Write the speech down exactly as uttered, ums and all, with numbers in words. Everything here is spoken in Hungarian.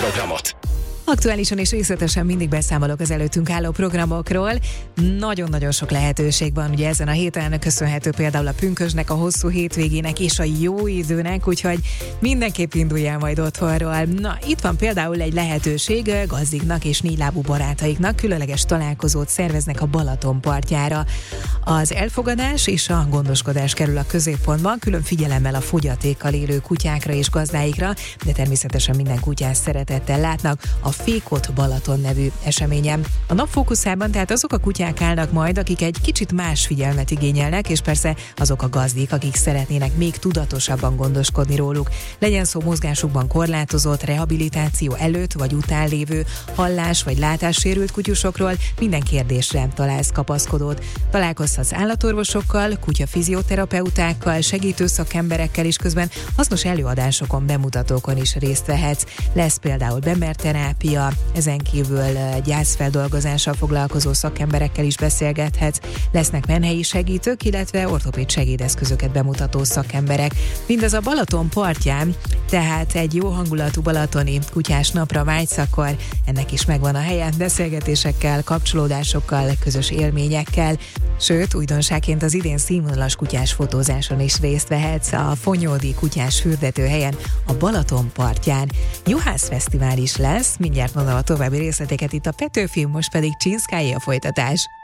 programot. Aktuálisan és részletesen mindig beszámolok az előttünk álló programokról. Nagyon-nagyon sok lehetőség van ugye ezen a héten, köszönhető például a pünkösnek, a hosszú hétvégének és a jó időnek, úgyhogy mindenképp induljál majd otthonról. Na, itt van például egy lehetőség gazdiknak és négylábú barátaiknak, különleges találkozót szerveznek a Balaton partjára. Az elfogadás és a gondoskodás kerül a középpontban, külön figyelemmel a fogyatékkal élő kutyákra és gazdáikra, de természetesen minden kutyát szeretettel látnak a Fékot Balaton nevű eseményen. A nap fókuszában tehát azok a kutyák állnak majd, akik egy kicsit más figyelmet igényelnek, és persze azok a gazdik, akik szeretnének még tudatosabban gondoskodni róluk. Legyen szó mozgásukban korlátozott, rehabilitáció előtt vagy után lévő, hallás vagy látássérült kutyusokról, minden kérdésre találsz kapaszkodót. Találkozhatsz állatorvosokkal, kutyafizioterapeutákkal, segítő szakemberekkel, és közben hasznos előadásokon, bemutatókon is részt vehetsz. Lesz például bemerterápia, ezen kívül gyászfeldolgozással foglalkozó szakemberekkel is beszélgethetsz, lesznek menhelyi segítők, illetve ortopéd segédeszközöket bemutató szakemberek. Mindez a Balaton partján, tehát egy jó hangulatú balatoni kutyás napra vágysz, akkor ennek is megvan a helye, beszélgetésekkel, kapcsolódásokkal, közös élményekkel, sőt, újdonságként az idén színvonalas kutyás fotózáson is részt vehetsz a Fonyódi kutyás fürdetőhelyen, a Balaton partján. Juhász fesztivál is lesz, mindjárt mondom a további részleteket itt a Petőfi, most pedig Csinszkáé a folytatás.